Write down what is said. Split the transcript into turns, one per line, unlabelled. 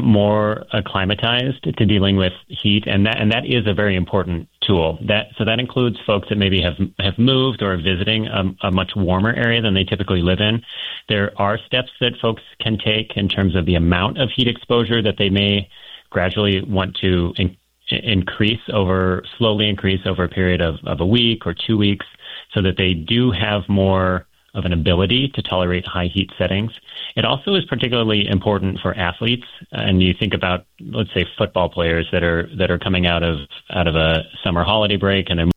more acclimatized to dealing with heat, and that is a very important tool. That includes folks that maybe have moved or are visiting a much warmer area than they typically live in. There are steps that folks can take in terms of the amount of heat exposure that they may gradually want to slowly increase over a period of a week or 2 weeks, so that they do have more of an ability to tolerate high heat settings. It also is particularly important for athletes, and you think about, let's say, football players that are coming out of a summer holiday break and they're